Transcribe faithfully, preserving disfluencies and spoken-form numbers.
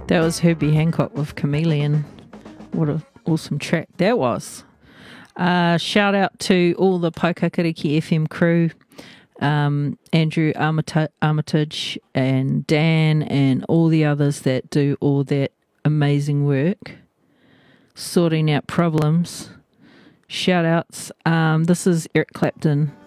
That was Herbie Hancock with Chameleon. What an awesome track that was. Uh, shout out to all the Paikakiriki F M crew, um, Andrew Armita- Armitage and Dan and all the others that do all that amazing work, sorting out problems. Shout outs. Um, this is Eric Clapton